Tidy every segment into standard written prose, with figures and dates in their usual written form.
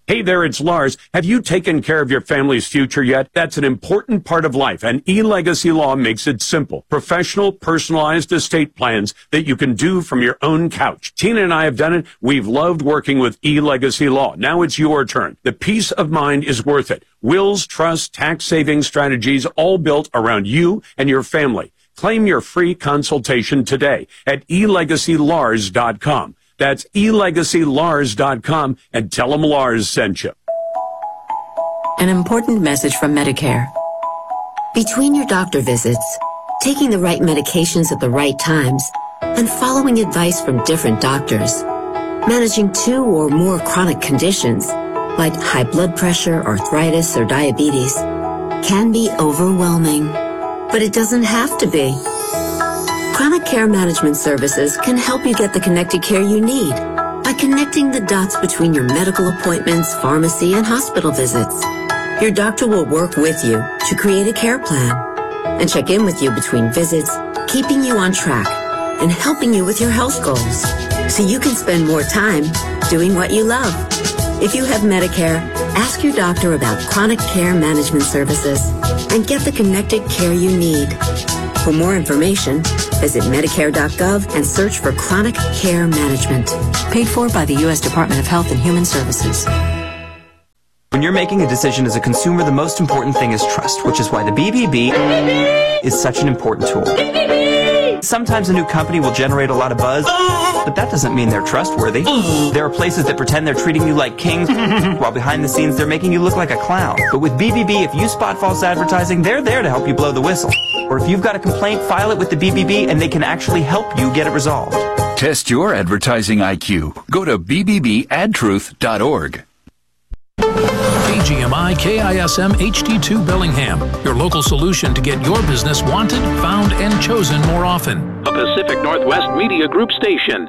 Hey there, it's Lars. Have you taken care of your family's future yet? That's an important part of life, and eLegacy Law makes it simple. Professional, personalized estate plans that you can do from your own couch. Tina and I have done it. We've loved working with eLegacy Law. Now it's your turn. The peace of mind is worth it. Wills, trusts, tax-saving strategies, all built around you and your family. Claim your free consultation today at elegacylars.com. That's elegacylars.com and tell them Lars sent you. An important message from Medicare. Between your doctor visits, taking the right medications at the right times, and following advice from different doctors, managing 2 or more chronic conditions like high blood pressure, arthritis, or diabetes can be overwhelming. But it doesn't have to be. Chronic Care Management Services can help you get the connected care you need by connecting the dots between your medical appointments, pharmacy, and hospital visits. Your doctor will work with you to create a care plan and check in with you between visits, keeping you on track and helping you with your health goals so you can spend more time doing what you love. If you have Medicare, ask your doctor about Chronic Care Management Services and get the connected care you need. For more information, visit Medicare.gov and search for Chronic Care Management. Paid for by the U.S. Department of Health and Human Services. When you're making a decision as a consumer, the most important thing is trust, which is why the BBB is such an important tool. Sometimes a new company will generate a lot of buzz, but that doesn't mean they're trustworthy. There are places that pretend they're treating you like kings, while behind the scenes they're making you look like a clown. But with BBB, if you spot false advertising, they're there to help you blow the whistle. Or if you've got a complaint, file it with the BBB and they can actually help you get it resolved. Test your advertising IQ. Go to bbbadtruth.org. KGMI KISM HD2 Bellingham, your local solution to get your business wanted, found, and chosen more often. A Pacific Northwest Media Group station.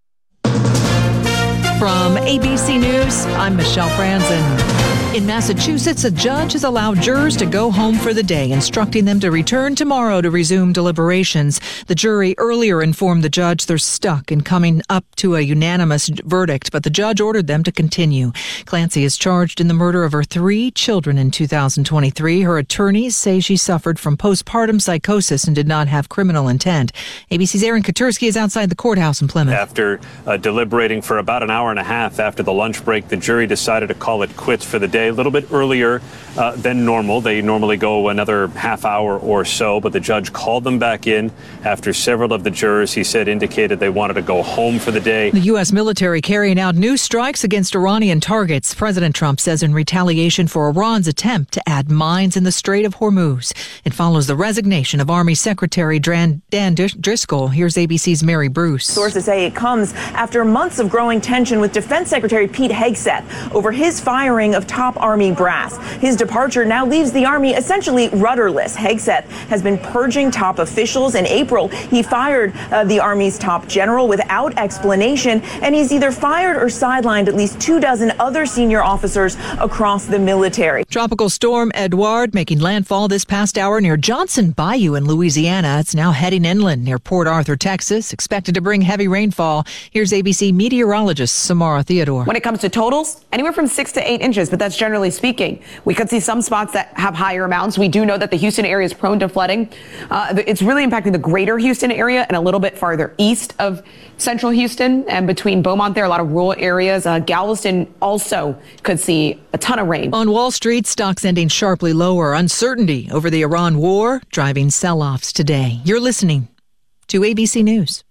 From ABC News, I'm Michelle Franzen. In Massachusetts, a judge has allowed jurors to go home for the day, instructing them to return tomorrow to resume deliberations. The jury earlier informed the judge they're stuck in coming up to a unanimous verdict, but the judge ordered them to continue. Clancy is charged in the murder of her 3 children in 2023. Her attorneys say she suffered from postpartum psychosis and did not have criminal intent. ABC's Aaron Katursky is outside the courthouse in Plymouth. After deliberating for about an hour and a half after the lunch break, the jury decided to call it quits for the day. A little bit earlier than normal. They normally go another half hour or so, but the judge called them back in after several of the jurors, he said, indicated they wanted to go home for the day. The U.S. military carrying out new strikes against Iranian targets. President Trump says in retaliation for Iran's attempt to add mines in the Strait of Hormuz. It follows the resignation of Army Secretary Dan Driscoll. Here's ABC's Mary Bruce. Sources say it comes after months of growing tension with Defense Secretary Pete Hegseth over his firing of top Army brass. His departure now leaves the Army essentially rudderless. Hegseth has been purging top officials. In April, he fired the Army's top general without explanation, and he's either fired or sidelined at least 24 other senior officers across the military. Tropical storm Edouard making landfall this past hour near Johnson Bayou in Louisiana. It's now heading inland near Port Arthur, Texas, expected to bring heavy rainfall. Here's ABC meteorologist Samara Theodore. When it comes to totals, anywhere from 6 to 8 inches, but that's generally speaking. We could see some spots that have higher amounts. We do know that the Houston area is prone to flooding. It's really impacting the greater Houston area and a little bit farther east of central Houston and between Beaumont there, a lot of rural areas. Galveston also could see a ton of rain. On Wall Street, stocks ending sharply lower. Uncertainty over the Iran war driving sell-offs today. You're listening to ABC News.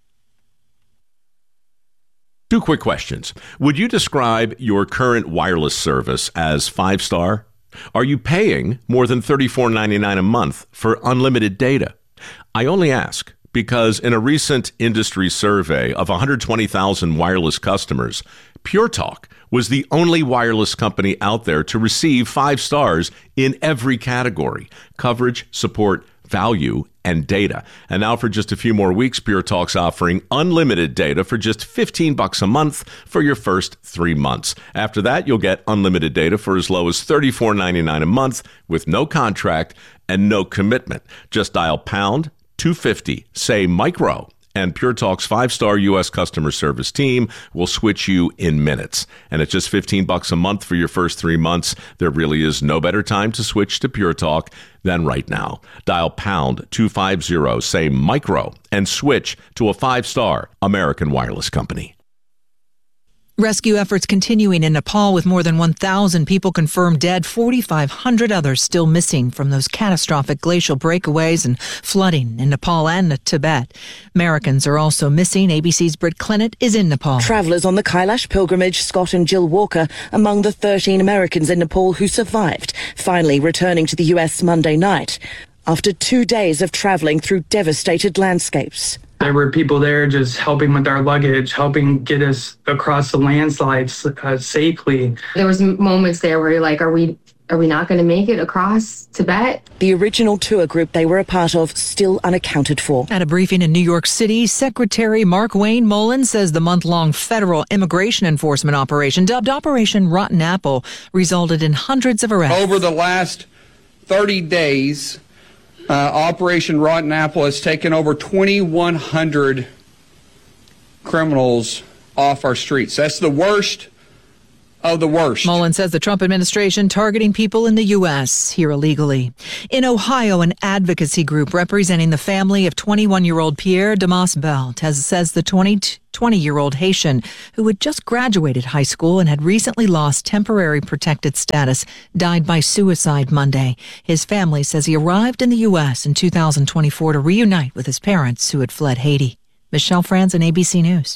2 quick questions. Would you describe your current wireless service as 5-star? Are you paying more than $34.99 a month for unlimited data? I only ask because in a recent industry survey of 120,000 wireless customers, Pure Talk was the only wireless company out there to receive 5 stars in every category: coverage, support, value, and data. And now for just a few more weeks, Pure Talk's offering unlimited data for just $15 a month for your first 3 months. After that, you'll get unlimited data for as low as $34.99 a month with no contract and no commitment. Just dial pound 250, say micro, And Pure Talk's 5-star U.S. customer service team will switch you in minutes. And at just $15 a month for your first 3 months, there really is no better time to switch to Pure Talk than right now. Dial pound 250, say micro, and switch to a 5-star American Wireless company. Rescue efforts continuing in Nepal with more than 1,000 people confirmed dead, 4,500 others still missing from those catastrophic glacial breakaways and flooding in Nepal and Tibet. Americans are also missing. ABC's Britt Clennett is in Nepal. Travellers on the Kailash pilgrimage, Scott and Jill Walker, among the 13 Americans in Nepal who survived, finally returning to the U.S. Monday night after 2 days of travelling through devastated landscapes. There were people there just helping with our luggage, helping get us across the landslides safely. There was moments there where you're like, are we not going to make it across Tibet? The original tour group they were a part of still unaccounted for. At a briefing in New York City, Secretary Markwayne Mullin says the month-long federal immigration enforcement operation, dubbed Operation Rotten Apple, resulted in hundreds of arrests. Over the last 30 days, Operation Rotten Apple has taken over 2,100 criminals off our streets. That's the worst of the worst. Mullin says the Trump administration targeting people in the U.S. here illegally. In Ohio, an advocacy group representing the family of 21-year-old Pierre Damas Belt says the 20-year-old Haitian who had just graduated high school and had recently lost temporary protected status died by suicide Monday. His family says he arrived in the U.S. in 2024 to reunite with his parents who had fled Haiti. Michelle Franzen, ABC News.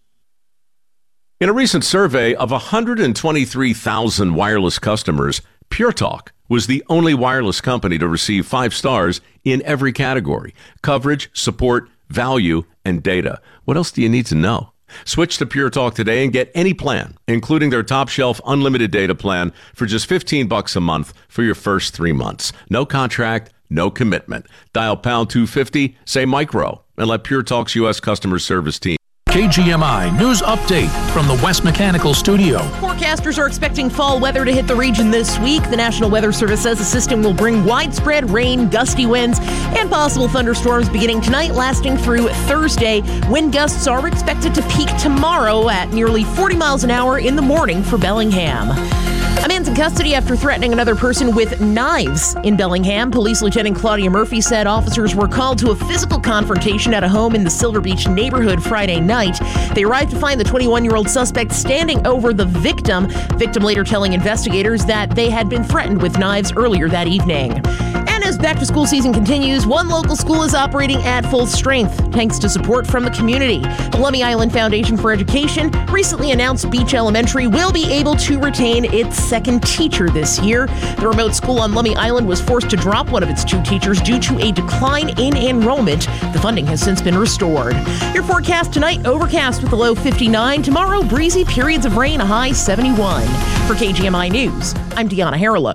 In a recent survey of 123,000 wireless customers, Pure Talk was the only wireless company to receive 5 stars in every category: coverage, support, value, and data. What else do you need to know? Switch to Pure Talk today and get any plan, including their top shelf unlimited data plan, for just $15 a month for your first 3 months. No contract, no commitment. Dial pound 250, say micro, and let Pure Talk's U.S. customer service team. KGMI News Update from the West Mechanical Studio. Forecasters are expecting fall weather to hit the region this week. The National Weather Service says the system will bring widespread rain, gusty winds, and possible thunderstorms beginning tonight, lasting through Thursday. Wind gusts are expected to peak tomorrow at nearly 40 miles an hour in the morning for Bellingham. A man's in custody after threatening another person with knives in Bellingham. Police Lieutenant Claudia Murphy said officers were called to a physical confrontation at a home in the Silver Beach neighborhood Friday night. They arrived to find the 21-year-old suspect standing over the victim. Victim later telling investigators that they had been threatened with knives earlier that evening. And as back-to-school season continues, one local school is operating at full strength, thanks to support from the community. The Lummi Island Foundation for Education recently announced Beach Elementary will be able to retain its second teacher this year. The remote school on Lummi Island was forced to drop one of its 2 teachers due to a decline in enrollment. The funding has since been restored. Your forecast tonight, overcast with a low 59. Tomorrow, breezy periods of rain, a high 71. For KGMI News, I'm Deanna Harreluk.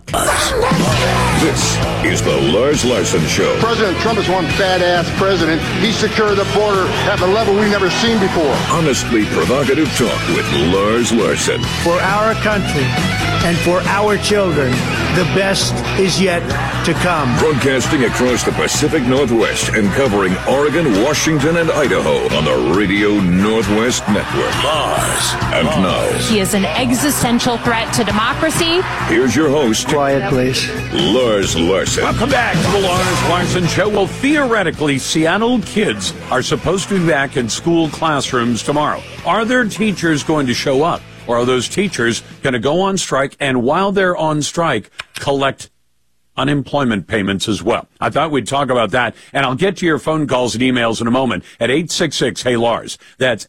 This is the Lars Larson Show. President Trump is one badass president. He secured the border at a level we've never seen before. Honestly provocative talk with Lars Larson. For our country and for our children, the best is yet to come. Broadcasting across the Pacific Northwest and covering Oregon, Washington, and Idaho on the Radio Northwest Network. Lars. And now. He is an existential threat to democracy. Here's your host. Quiet, please. Lars Larson. Welcome back to the Lars Larson Show. Well, theoretically, Seattle kids are supposed to be back in school classrooms tomorrow. Are their teachers going to show up? Or are those teachers going to go on strike and while they're on strike, collect unemployment payments as well? I thought we'd talk about that, and I'll get to your phone calls and emails in a moment at 866-HEY-LARS. That's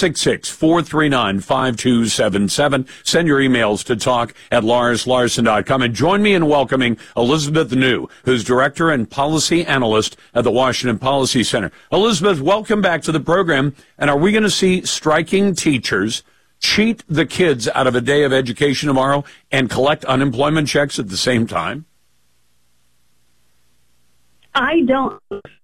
866-439-5277. Send your emails to talk@larslarson.com. And join me in welcoming Elizabeth New, who's Director and Policy Analyst at the Washington Policy Center. Elizabeth, welcome back to the program. And are we going to see striking teachers cheat the kids out of a day of education tomorrow and collect unemployment checks at the same time? I don't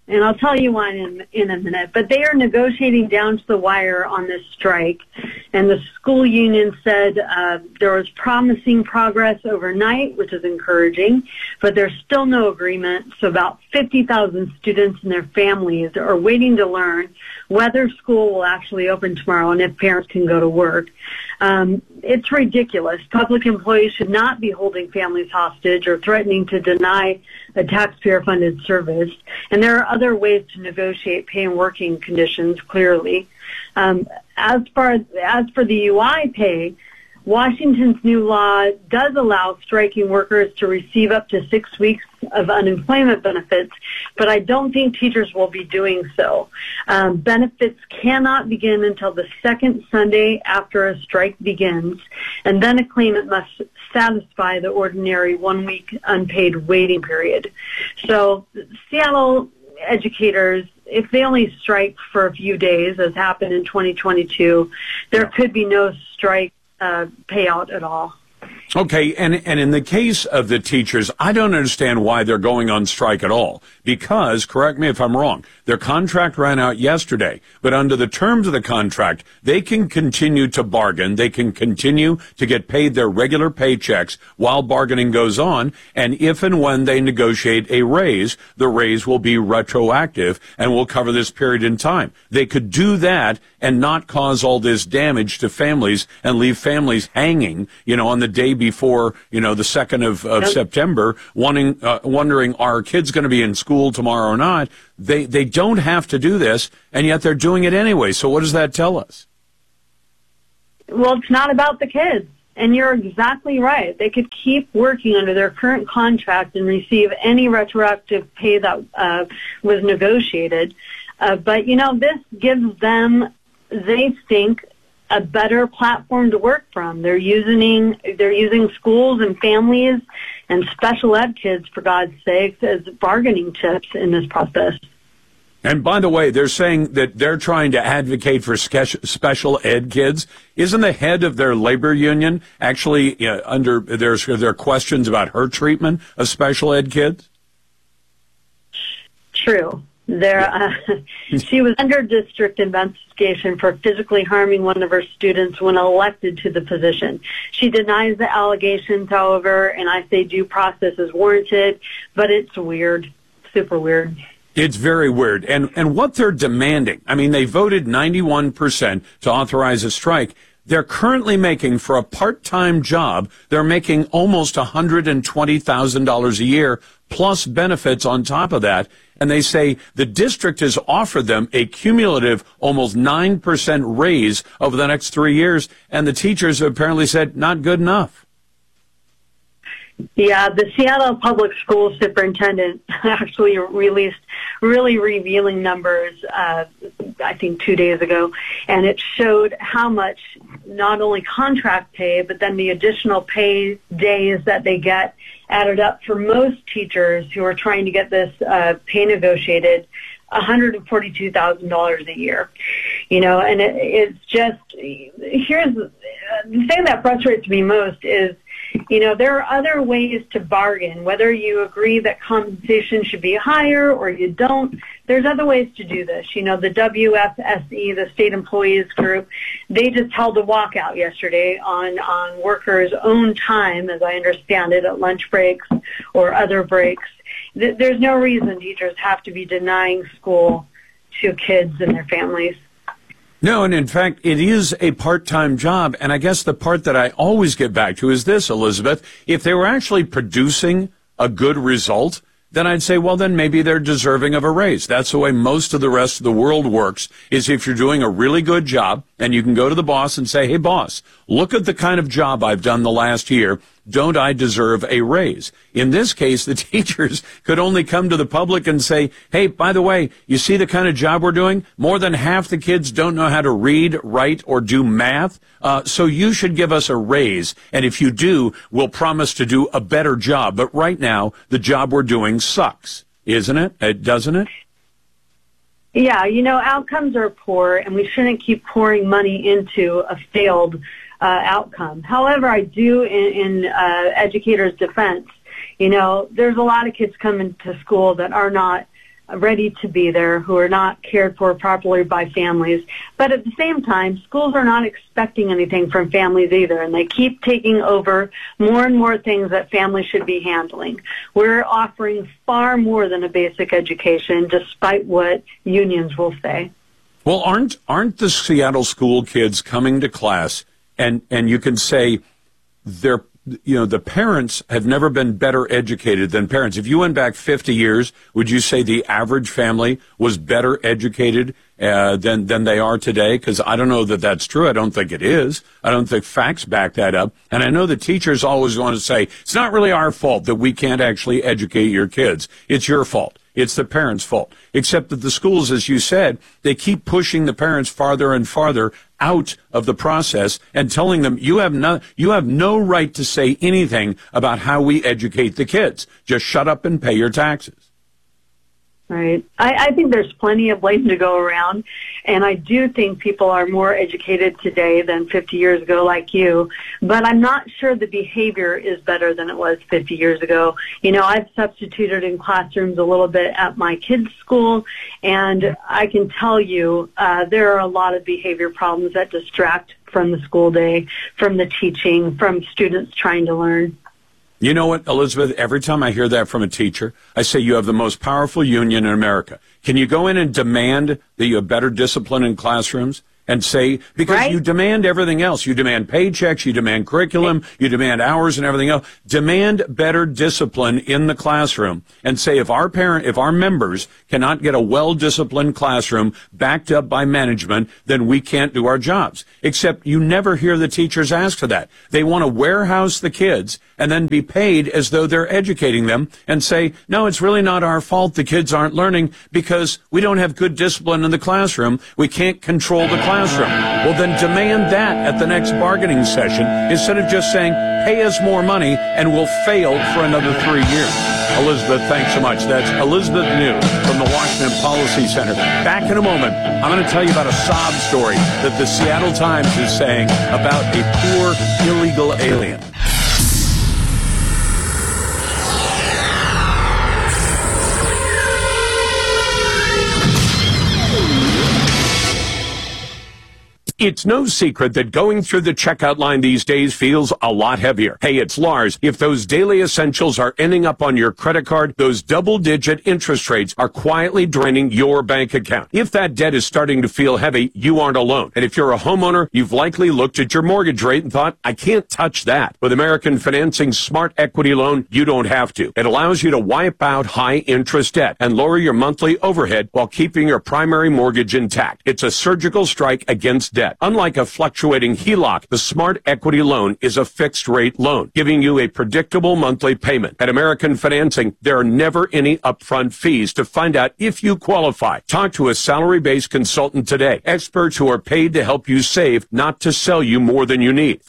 and I'll tell you why in a minute. But they are negotiating down to the wire on this strike, and the school union said there was promising progress overnight, which is encouraging, but there's still no agreement. So about 50,000 students and their families are waiting to learn whether school will actually open tomorrow and if parents can go to work. It's ridiculous. Public employees should not be holding families hostage or threatening to deny a taxpayer-funded service. And there are other ways to negotiate pay and working conditions, clearly. As for the UI pay, Washington's new law does allow striking workers to receive up to 6 weeks of unemployment benefits, but I don't think teachers will be doing so. Benefits cannot begin until the second Sunday after a strike begins, and then a claimant must satisfy the ordinary 1 week unpaid waiting period. So Seattle educators, if they only strike for a few days, as happened in 2022, there could be no strike payout at all. Okay, and in the case of the teachers, I don't understand why they're going on strike at all. Because, correct me if I'm wrong, their contract ran out yesterday. But under the terms of the contract, they can continue to bargain. They can continue to get paid their regular paychecks while bargaining goes on. And if and when they negotiate a raise, the raise will be retroactive and will cover this period in time. They could do that and not cause all this damage to families and leave families hanging, on the day before, the 2nd of September, wondering, are our kids going to be in school tomorrow or not? They don't have to do this, and yet they're doing it anyway. So what does that tell us? Well, it's not about the kids. And you're exactly right. They could keep working under their current contract and receive any retroactive pay that was negotiated. But, this gives them, they think, a better platform to work from. They're using schools and families and special ed kids, for God's sakes, as bargaining chips in this process. And by the way, they're saying that they're trying to advocate for special ed kids. Isn't the head of their labor union actually there are questions about her treatment of special ed kids? True. She was under district investigation for physically harming one of her students when elected to the position. She denies the allegations, however, and I say due process is warranted, but it's weird, super weird. It's very weird. And what they're demanding, they voted 91% to authorize a strike. They're currently making, for a part-time job, they're making almost $120,000 a year, plus benefits on top of that. And they say the district has offered them a cumulative almost 9% raise over the next 3 years. And the teachers have apparently said, not good enough. Yeah, the Seattle Public School Superintendent actually released really revealing numbers, I think 2 days ago, and it showed how much not only contract pay, but then the additional pay days that they get added up for most teachers who are trying to get this pay negotiated, $142,000 a year. And it's just, here's the thing that frustrates me most is, there are other ways to bargain, whether you agree that compensation should be higher or you don't. There's other ways to do this. The WFSE, the State Employees Group, they just held a walkout yesterday on workers' own time, as I understand it, at lunch breaks or other breaks. There's no reason teachers have to be denying school to kids and their families. No, and in fact, it is a part-time job, and I guess the part that I always get back to is this, Elizabeth. If they were actually producing a good result, then I'd say, well, then maybe they're deserving of a raise. That's the way most of the rest of the world works, is if you're doing a really good job, and you can go to the boss and say, hey, boss, look at the kind of job I've done the last year. Don't I deserve a raise? In this case, the teachers could only come to the public and say, hey, by the way, you see the kind of job we're doing? More than half the kids don't know how to read, write, or do math. So you should give us a raise. And if you do, we'll promise to do a better job. But right now, the job we're doing sucks, isn't it? Doesn't it? Yeah, outcomes are poor, and we shouldn't keep pouring money into a failed outcome. However, I do, in educators' defense, there's a lot of kids coming to school that are not ready to be there, who are not cared for properly by families. But at the same time, schools are not expecting anything from families either, and they keep taking over more and more things that families should be handling. We're offering far more than a basic education, despite what unions will say. Well, aren't the Seattle school kids coming to class, and you can say the parents have never been better educated than parents. If you went back 50 years, would you say the average family was better educated than they are today? Because I don't know that that's true. I don't think it is. I don't think facts back that up. And I know the teachers always want to say, it's not really our fault that we can't actually educate your kids. It's your fault. It's the parents' fault. Except that the schools, as you said, they keep pushing the parents farther and farther out of the process and telling them, you have no right to say anything about how we educate the kids. Just shut up and pay your taxes. Right. I think there's plenty of blame to go around, and I do think people are more educated today than 50 years ago, like you, but I'm not sure the behavior is better than it was 50 years ago. You know, I've substituted in classrooms a little bit at my kids' school, and I can tell you there are a lot of behavior problems that distract from the school day, from the teaching, from students trying to learn. You know what, Elizabeth, every time I hear that from a teacher, I say you have the most powerful union in America. Can you go in and demand that you have better discipline in classrooms? And say, because you demand everything else. You demand paychecks, you demand curriculum, you demand hours and everything else. Demand better discipline in the classroom and say if our members cannot get a well-disciplined classroom backed up by management, then we can't do our jobs. Except you never hear the teachers ask for that. They want to warehouse the kids and then be paid as though they're educating them and say, no, it's really not our fault the kids aren't learning because we don't have good discipline in the classroom. We can't control the classroom. Well, then demand that at the next bargaining session instead of just saying, pay us more money and we'll fail for another 3 years. Elizabeth, thanks so much. That's Elizabeth New from the Washington Policy Center. Back in a moment, I'm going to tell you about a sob story that the Seattle Times is saying about a poor illegal alien. It's no secret that going through the checkout line these days feels a lot heavier. Hey, it's Lars. If those daily essentials are ending up on your credit card, those double-digit interest rates are quietly draining your bank account. If that debt is starting to feel heavy, you aren't alone. And if you're a homeowner, you've likely looked at your mortgage rate and thought, I can't touch that. With American Financing's Smart Equity Loan, you don't have to. It allows you to wipe out high-interest debt and lower your monthly overhead while keeping your primary mortgage intact. It's a surgical strike against debt. Unlike a fluctuating HELOC, the Smart Equity Loan is a fixed-rate loan, giving you a predictable monthly payment. At American Financing, there are never any upfront fees. To find out if you qualify, talk to a salary-based consultant today. Experts who are paid to help you save, not to sell you more than you need.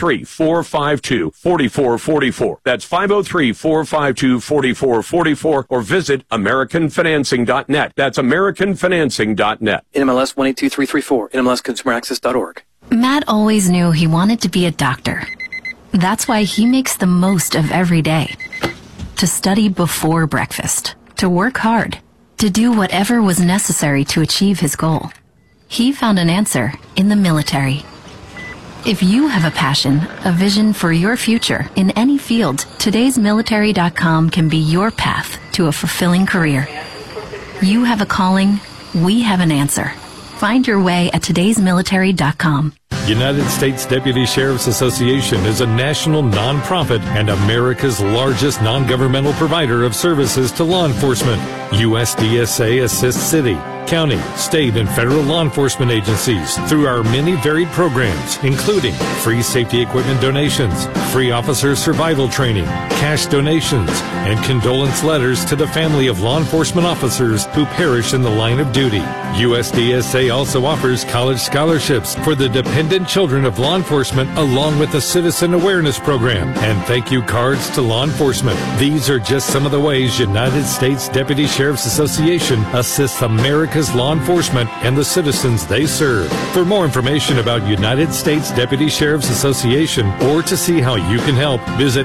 503-452-4444. That's 503-452-4444, or visit AmericanFinancing.net. That's AmericanFinancing.net. NMLS 182334. NMLS ConsumerAccess.org. Matt always knew he wanted to be a doctor. That's why he makes the most of every day. To study before breakfast, to work hard, to do whatever was necessary to achieve his goal. He found an answer in the military. If you have a passion, a vision for your future in any field, todaysmilitary.com can be your path to a fulfilling career. You have a calling, we have an answer. Find your way at todaysmilitary.com. United States Deputy Sheriff's Association is a national nonprofit and America's largest non-governmental provider of services to law enforcement. USDSA assists city, county, state, and federal law enforcement agencies through our many varied programs, including free safety equipment donations, free officer survival training, cash donations, and condolence letters to the family of law enforcement officers who perish in the line of duty. USDSA also offers college scholarships for the dependent children of law enforcement, along with a citizen awareness program and thank you cards to law enforcement. These are just some of the ways United States Deputy Sheriff's Association assists America's America's law enforcement and the citizens they serve. For more information about United States Deputy Sheriff's Association or to see how you can help, visit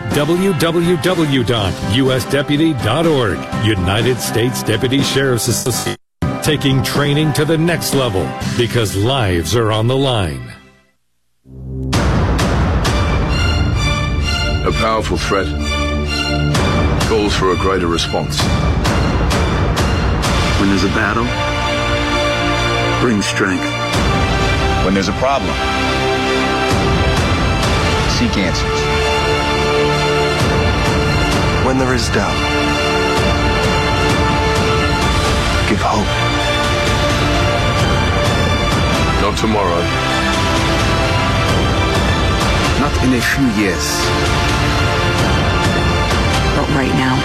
www.usdeputy.org. United States Deputy Sheriff's Association, taking training to the next level because lives are on the line. A powerful threat calls for a greater response. When there's a battle, bring strength. When there's a problem, seek answers. When there is doubt, give hope. Not tomorrow. Not in a few years. But right now.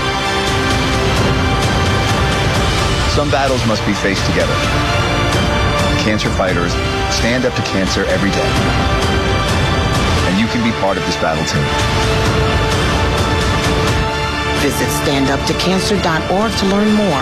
Some battles must be faced together. Cancer fighters stand up to cancer every day. And you can be part of this battle too. Visit standuptocancer.org to learn more.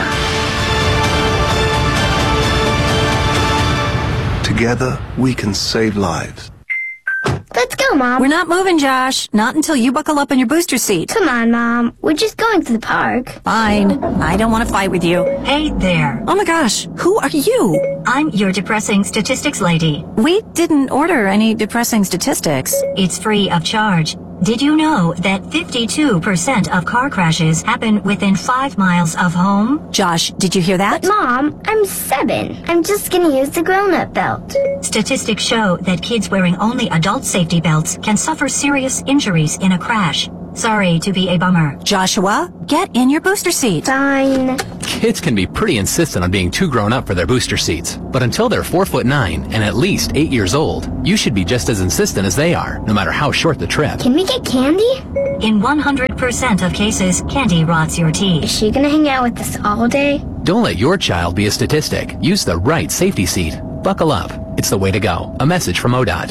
Together, we can save lives. Let's go, Mom. We're not moving, Josh. Not until you buckle up in your booster seat. Come on, Mom. We're just going to the park. Fine. I don't want to fight with you. Hey there. Oh my gosh. Who are you? I'm your depressing statistics lady. We didn't order any depressing statistics. It's free of charge. Did you know that 52% of car crashes happen within 5 miles of home? Josh, did you hear that? But Mom, I'm 7. I'm just gonna use the grown-up belt. Statistics show that kids wearing only adult safety belts can suffer serious injuries in a crash. Sorry to be a bummer. Joshua, get in your booster seat. Fine. Kids can be pretty insistent on being too grown up for their booster seats. But until they're 4'9" and at least 8 years old, you should be just as insistent as they are, no matter how short the trip. Can we get candy? In 100% of cases, candy rots your teeth. Is she gonna hang out with us all day? Don't let your child be a statistic. Use the right safety seat. Buckle up. It's the way to go. A message from ODOT.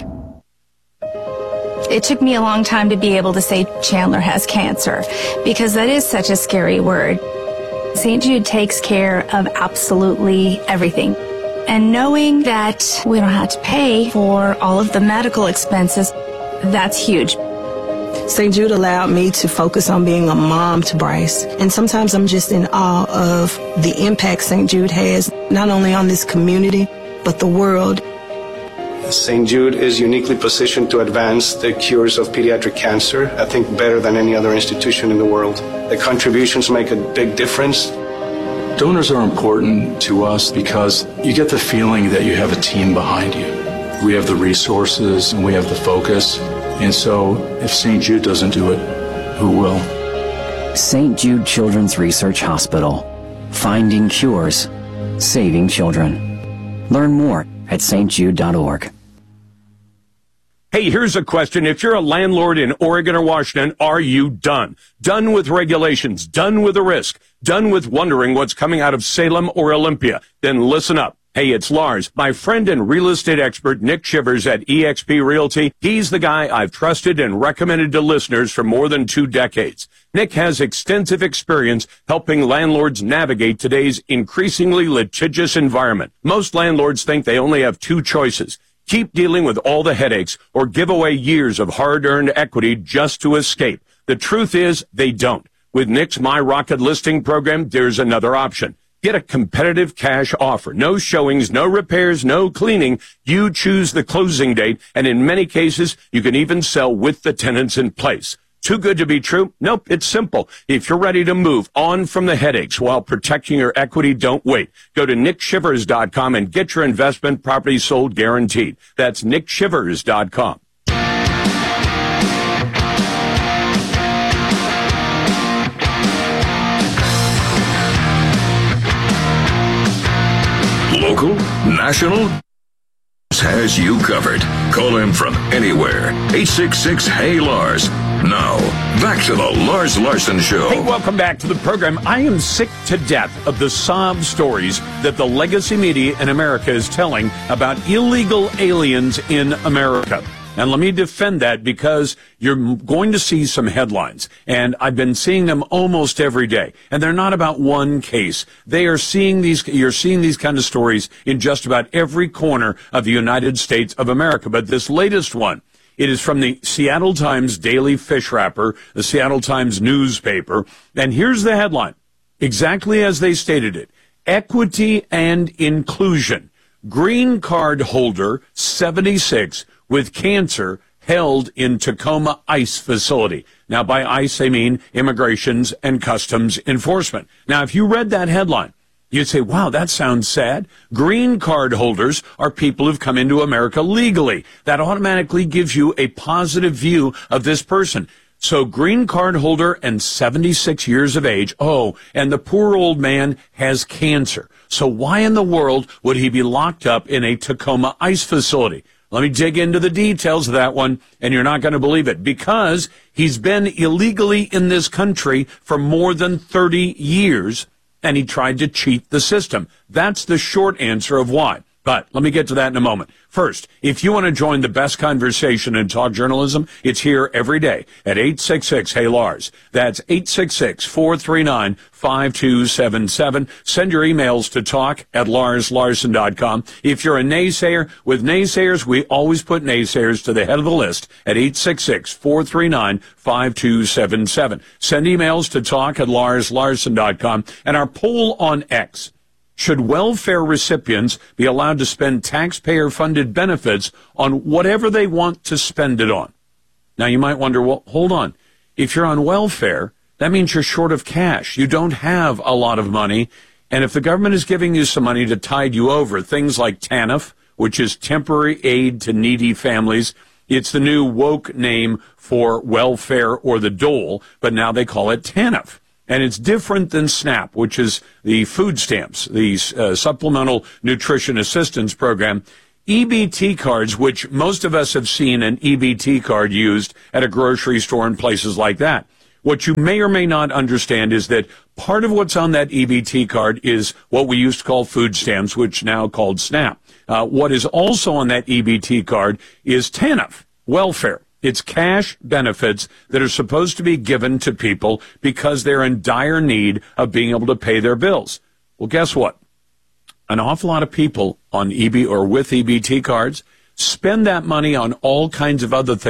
It took me a long time to be able to say Chandler has cancer because that is such a scary word. St. Jude takes care of absolutely everything. And knowing that we don't have to pay for all of the medical expenses, that's huge. St. Jude allowed me to focus on being a mom to Bryce. And sometimes I'm just in awe of the impact St. Jude has, not only on this community, but the world. St. Jude is uniquely positioned to advance the cures of pediatric cancer, I think better than any other institution in the world. The contributions make a big difference. Donors are important to us because you get the feeling that you have a team behind you. We have the resources and we have the focus. And so if St. Jude doesn't do it, who will? St. Jude Children's Research Hospital. Finding cures. Saving children. Learn more at stjude.org. Hey, here's a question. If you're a landlord in Oregon or Washington, are you done? Done with regulations, done with the risk, done with wondering what's coming out of Salem or Olympia? Then listen up. Hey, it's Lars, my friend and real estate expert Nick Shivers at eXp Realty. He's the guy I've trusted and recommended to listeners for more than 2 decades. Nick has extensive experience helping landlords navigate today's increasingly litigious environment. Most landlords think they only have 2 choices. Keep dealing with all the headaches or give away years of hard-earned equity just to escape. The truth is, they don't. With Nick's My Rocket listing program, there's another option. Get a competitive cash offer. No showings, no repairs, no cleaning. You choose the closing date, and in many cases, you can even sell with the tenants in place. Too good to be true? Nope, it's simple. If you're ready to move on from the headaches while protecting your equity, don't wait. Go to nickshivers.com and get your investment property sold guaranteed. That's nickshivers.com. Local, national, has you covered. Call him from anywhere. 866-HEY-LARS. Now, back to the Lars Larson Show. Hey, welcome back to the program. I am sick to death of the sob stories that the legacy media in America is telling about illegal aliens in America. And let me defend that, because you're going to see some headlines, and I've been seeing them almost every day. And they're not about one case. You're seeing these kind of stories in just about every corner of the United States of America. But this latest one, it is from the Seattle Times Daily Fish Wrapper, the Seattle Times newspaper. And here's the headline, exactly as they stated it: Equity and Inclusion. Green card holder 76 with cancer held in Tacoma ICE facility. Now, by ICE, I mean Immigrations and Customs Enforcement. Now, if you read that headline, you'd say, wow, that sounds sad. Green card holders are people who've come into America legally. That automatically gives you a positive view of this person. So green card holder and 76 years of age. Oh, and the poor old man has cancer. So why in the world would he be locked up in a Tacoma ICE facility? Let me dig into the details of that one, and you're not going to believe it, because he's been illegally in this country for more than 30 years, and he tried to cheat the system. That's the short answer of why. But let me get to that in a moment. First, if you want to join the best conversation in talk journalism, it's here every day at 866-HEY-LARS. That's 866-439-5277. Send your emails to talk@LarsLarson.com. If you're a naysayer, with naysayers, we always put naysayers to the head of the list at 866-439-5277. Send emails to talk@LarsLarson.com. And our poll on X: should welfare recipients be allowed to spend taxpayer-funded benefits on whatever they want to spend it on? Now, you might wonder, well, hold on. If you're on welfare, that means you're short of cash. You don't have a lot of money. And if the government is giving you some money to tide you over, things like TANF, which is Temporary Aid to Needy Families, it's the new woke name for welfare or the dole, but now they call it TANF. And it's different than SNAP, which is the food stamps, the Supplemental Nutrition Assistance Program. EBT cards, which most of us have seen an EBT card used at a grocery store and places like that. What you may or may not understand is that part of what's on that EBT card is what we used to call food stamps, which now called SNAP. What is also on that EBT card is TANF, welfare. It's cash benefits that are supposed to be given to people because they're in dire need of being able to pay their bills. Well, guess what? An awful lot of people on with EBT cards spend that money on all kinds of other things.